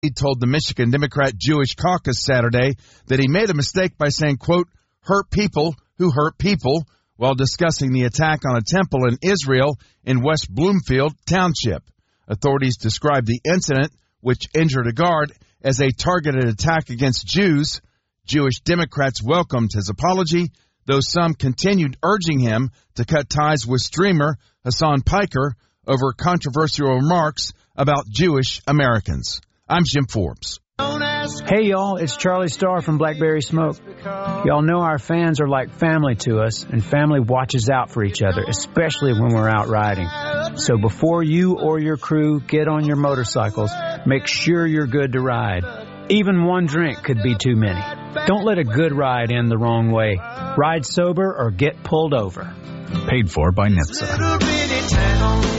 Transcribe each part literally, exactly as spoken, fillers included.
He told the Michigan Democrat Jewish Caucus Saturday that he made a mistake by saying, quote, hurt people who hurt people, while discussing the attack on a temple in Israel in West Bloomfield Township. Authorities described the incident, which injured a guard, as a targeted attack against Jews. Jewish Democrats welcomed his apology, though some continued urging him to cut ties with streamer Hassan Piker over controversial remarks about Jewish Americans. I'm Jim Forbes. Hey, y'all, it's Charlie Starr from Blackberry Smoke. Y'all know our fans are like family to us, and family watches out for each other, especially when we're out riding. So before you or your crew get on your motorcycles, make sure you're good to ride. Even one drink could be too many. Don't let a good ride end the wrong way. Ride sober or get pulled over. Paid for by N H T S A.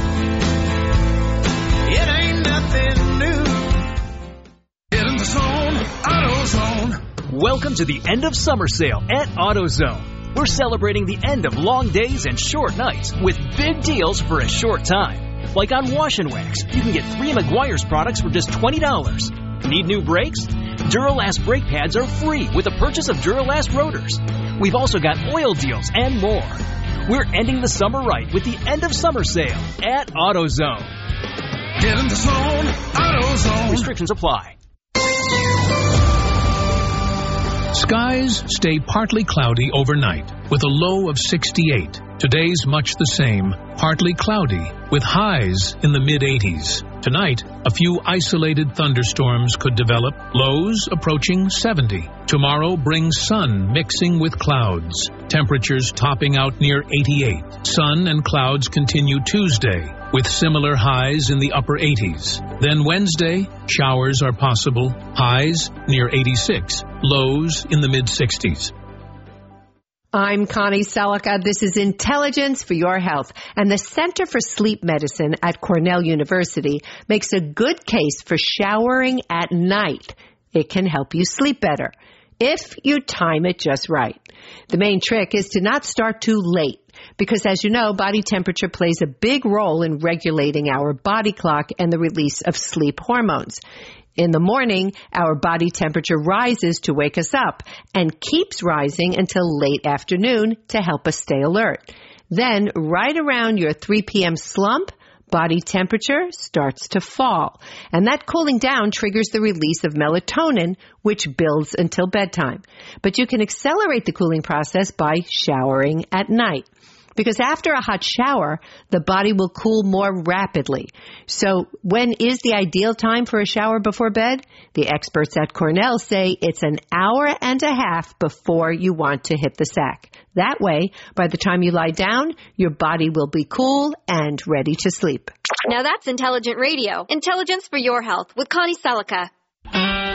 It ain't nothing new. Get in the zone, AutoZone. Welcome to the end of summer sale at AutoZone. We're celebrating the end of long days and short nights with big deals for a short time. Like on Wash and Wax, you can get three Meguiar's products for just twenty dollars. Need new brakes? Duralast brake pads are free with the purchase of Duralast rotors. We've also got oil deals and more. We're ending the summer right with the end of summer sale at AutoZone. Get in the zone, AutoZone. Restrictions apply. Skies stay partly cloudy overnight with a low of sixty-eight. Today's much the same, partly cloudy with highs in the mid eighties. Tonight, a few isolated thunderstorms could develop, lows approaching seventy. Tomorrow brings sun mixing with clouds, temperatures topping out near eighty-eight. Sun and clouds continue Tuesday with similar highs in the upper eighties. Then Wednesday, showers are possible, highs near eighty-six, lows in the mid sixties. I'm Connie Selica. This is Intelligence for Your Health. And the Center for Sleep Medicine at Cornell University makes a good case for showering at night. It can help you sleep better if you time it just right. The main trick is to not start too late because, as you know, body temperature plays a big role in regulating our body clock and the release of sleep hormones. In the morning, our body temperature rises to wake us up and keeps rising until late afternoon to help us stay alert. Then, right around your three p.m. slump, body temperature starts to fall. And that cooling down triggers the release of melatonin, which builds until bedtime. But you can accelerate the cooling process by showering at night. Because after a hot shower, the body will cool more rapidly. So when is the ideal time for a shower before bed? The experts at Cornell say it's an hour and a half before you want to hit the sack. That way, by the time you lie down, your body will be cool and ready to sleep. Now that's intelligent radio. Intelligence for your health with Connie Selica.